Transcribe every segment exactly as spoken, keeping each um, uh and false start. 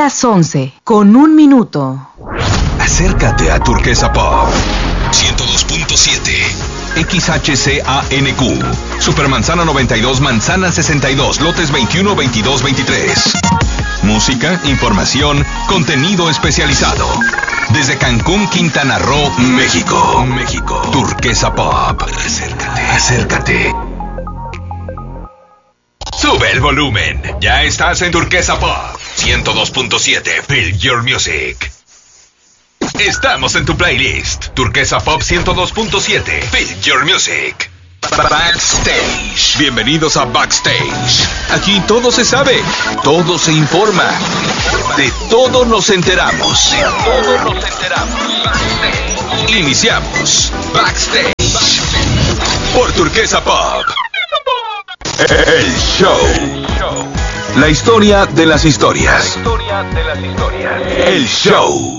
las once, con un minuto. Acércate a Turquesa Pop ciento dos punto siete X H C A N Q Supermanzana noventa y dos, Manzana sesenta y dos, lotes veintiuno, veintidós, veintitrés. Música, información, contenido especializado. Desde Cancún, Quintana Roo, México. México. Turquesa Pop. Acércate. Acércate. Sube el volumen. Ya estás en Turquesa Pop ciento dos punto siete. Feel your music. Estamos en tu playlist. Turquesa Pop ciento dos punto siete. Feel your music. Backstage. Bienvenidos a Backstage. Aquí todo se sabe, todo se informa, de todo nos enteramos. De todo nos enteramos. Backstage. Iniciamos Backstage por Turquesa Pop. El show. La historia de las historias. La historia de las historias. El show.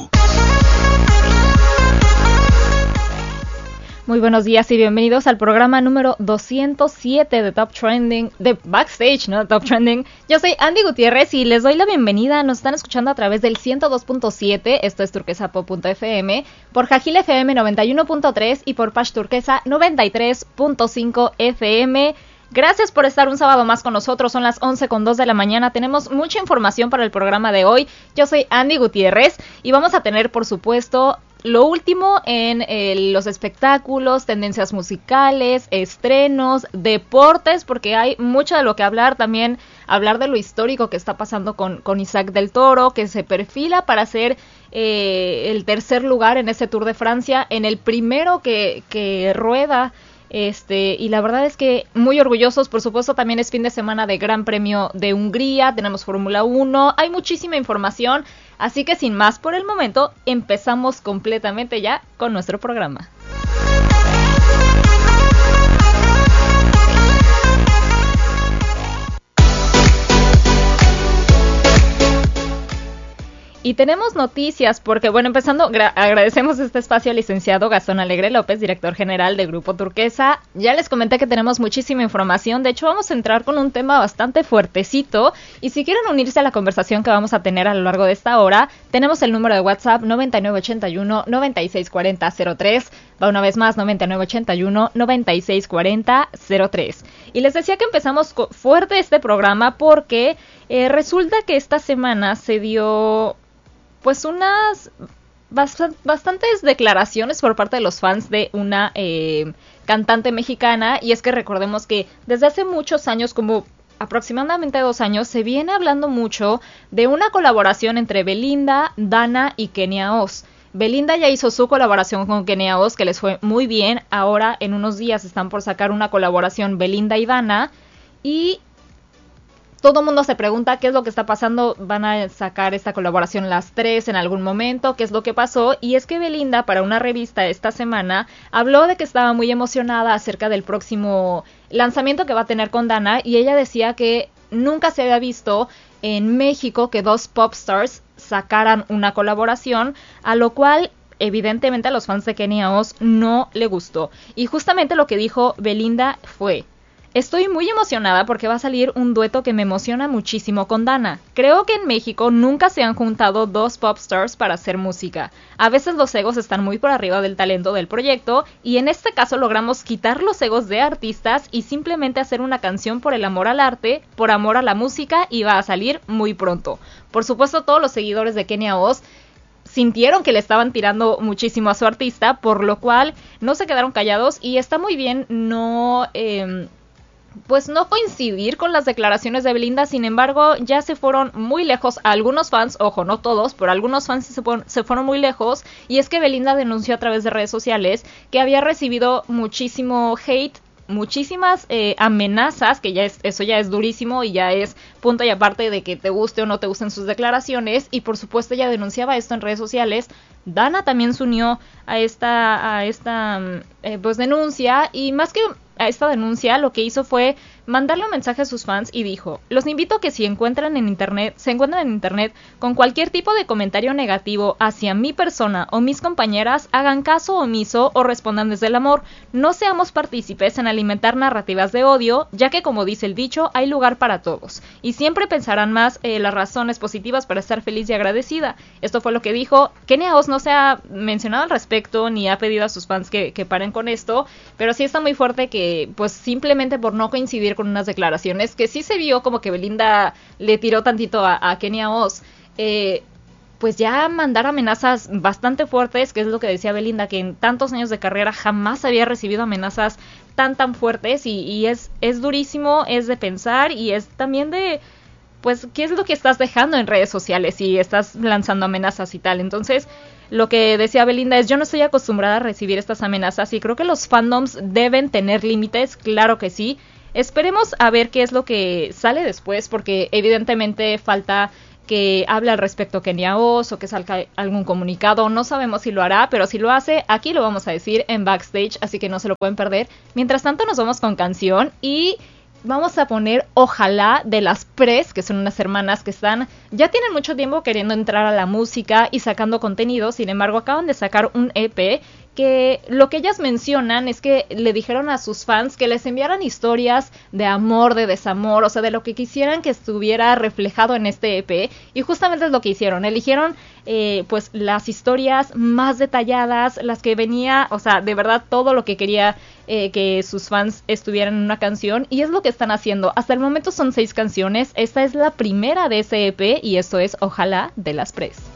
Muy buenos días y bienvenidos al programa número doscientos siete de Top Trending, de Backstage, ¿no? Top Trending. Yo soy Andy Gutiérrez y les doy la bienvenida. Nos están escuchando a través del ciento dos punto siete, esto es turquesa pop punto f m, por Jajil F M noventa y uno punto tres y por Pash Turquesa noventa y tres punto cinco F M. Gracias por estar un sábado más con nosotros, son las once con dos de la mañana, tenemos mucha información para el programa de hoy. Yo soy Andy Gutiérrez y vamos a tener, por supuesto, lo último en eh, los espectáculos, tendencias musicales, estrenos, deportes, porque hay mucho de lo que hablar. También hablar de lo histórico que está pasando con, con Isaac del Toro, que se perfila para ser eh, el tercer lugar en ese Tour de Francia, en el primero que, que rueda. Este, y la verdad es que muy orgullosos. Por supuesto, también es fin de semana de Gran Premio de Hungría, tenemos Fórmula uno, hay muchísima información, así que sin más por el momento, empezamos completamente ya con nuestro programa. Y tenemos noticias porque, bueno, empezando, gra- agradecemos este espacio al licenciado Gastón Alegre López, director general de Grupo Turquesa. Ya les comenté que tenemos muchísima información, de hecho vamos a entrar con un tema bastante fuertecito, y si quieren unirse a la conversación que vamos a tener a lo largo de esta hora, tenemos el número de WhatsApp noventa y nueve ochenta y uno, noventa y seis cuarenta cero tres, va una vez más noventa y nueve ochenta y uno, noventa y seis cuarenta cero tres. Y les decía que empezamos co- fuerte este programa porque eh, resulta que esta semana se dio pues unas bast- bastantes declaraciones por parte de los fans de una eh, cantante mexicana, y es que recordemos que desde hace muchos años, como aproximadamente dos años, se viene hablando mucho de una colaboración entre Belinda, Dana y Kenia Oz. Belinda ya hizo su colaboración con Kenia Oz, que les fue muy bien. Ahora en unos días están por sacar una colaboración Belinda y Dana, y todo el mundo se pregunta qué es lo que está pasando. Van a sacar esta colaboración las tres en algún momento, qué es lo que pasó. Y es que Belinda, para una revista esta semana, habló de que estaba muy emocionada acerca del próximo lanzamiento que va a tener con Dana, y ella decía que nunca se había visto en México que dos pop stars sacaran una colaboración, a lo cual evidentemente a los fans de Kenia Oz no le gustó. Y justamente lo que dijo Belinda fue: estoy muy emocionada porque va a salir un dueto que me emociona muchísimo con Dana. Creo que en México nunca se han juntado dos pop stars para hacer música. A veces los egos están muy por arriba del talento del proyecto, y en este caso logramos quitar los egos de artistas y simplemente hacer una canción por el amor al arte, por amor a la música, y va a salir muy pronto. Por supuesto, todos los seguidores de Kenia Oz sintieron que le estaban tirando muchísimo a su artista, por lo cual no se quedaron callados, y está muy bien no Eh, pues no coincidir con las declaraciones de Belinda. Sin embargo, ya se fueron muy lejos a algunos fans, ojo, no todos, pero algunos fans se, fueron, se fueron muy lejos, y es que Belinda denunció a través de redes sociales que había recibido muchísimo hate, muchísimas eh, amenazas, que ya es, eso ya es durísimo y ya es punto y aparte de que te guste o no te gusten sus declaraciones, y por supuesto ella denunciaba esto en redes sociales. Dana también se unió a esta, a esta eh, pues denuncia, y más que a esta denuncia lo que hizo fue mandarle un mensaje a sus fans y dijo: los invito a que si encuentran en internet, se encuentran en internet con cualquier tipo de comentario negativo hacia mi persona o mis compañeras, hagan caso omiso o respondan desde el amor. No seamos partícipes en alimentar narrativas de odio, ya que, como dice el dicho, hay lugar para todos y siempre pensarán más eh, las razones positivas para estar feliz y agradecida. Esto fue lo que dijo. Kenia Os no se ha mencionado al respecto ni ha pedido a sus fans que, que paren con esto, pero sí está muy fuerte que, pues, simplemente por no coincidir con unas declaraciones que sí se vio como que Belinda le tiró tantito a, a Kenia Os, eh, pues ya mandar amenazas bastante fuertes, que es lo que decía Belinda, que en tantos años de carrera jamás había recibido amenazas tan tan fuertes, y, y es, es durísimo, es de pensar, y es también de, pues, ¿qué es lo que estás dejando en redes sociales si estás lanzando amenazas y tal? Entonces, lo que decía Belinda es: yo no estoy acostumbrada a recibir estas amenazas y creo que los fandoms deben tener límites, claro que sí. Esperemos a ver qué es lo que sale después, porque evidentemente falta que hable al respecto Kenia Os o que salga algún comunicado. No sabemos si lo hará, pero si lo hace, aquí lo vamos a decir en backstage, así que no se lo pueden perder. Mientras tanto, nos vamos con canción y vamos a poner Ojalá de las Pres, que son unas hermanas que están, ya tienen mucho tiempo queriendo entrar a la música y sacando contenido. Sin embargo, acaban de sacar un E P que lo que ellas mencionan es que le dijeron a sus fans que les enviaran historias de amor, de desamor, o sea, de lo que quisieran que estuviera reflejado en este E P, y justamente es lo que hicieron. Eligieron eh, pues las historias más detalladas, las que venía, o sea, de verdad todo lo que quería eh, que sus fans estuvieran en una canción, y es lo que están haciendo. Hasta el momento son seis canciones, esta es la primera de ese E P y esto es Ojalá de las Pres.